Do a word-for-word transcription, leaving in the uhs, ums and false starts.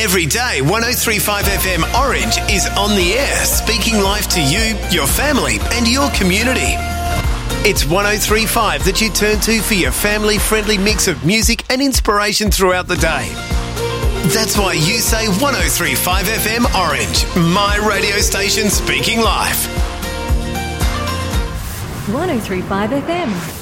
Every day, one oh three point five F M Orange is on the air, speaking life to you, your family and your community. It's one oh three point five that you turn to for your family-friendly mix of music and inspiration throughout the day. That's why you say one oh three point five F M Orange, my radio station speaking life. one oh three point five F M.